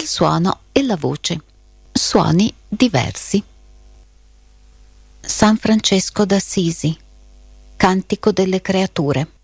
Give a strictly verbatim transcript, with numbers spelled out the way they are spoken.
il suono e la voce, suoni diversi. San Francesco d'Assisi, Cantico delle creature.